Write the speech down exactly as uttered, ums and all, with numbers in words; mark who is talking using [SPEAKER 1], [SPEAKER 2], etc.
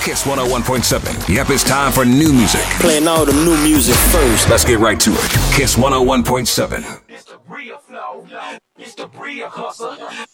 [SPEAKER 1] Kiss one oh one point seven. Yep, it's time for new music.
[SPEAKER 2] Playing all the new music first.
[SPEAKER 1] Let's get right to it. Kiss one oh one point seven.
[SPEAKER 3] It's the real flow. It's the real hustle.